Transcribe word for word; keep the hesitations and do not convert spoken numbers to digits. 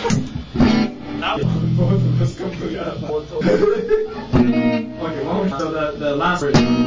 Both of us completely out of Okay, well, so the, the last version.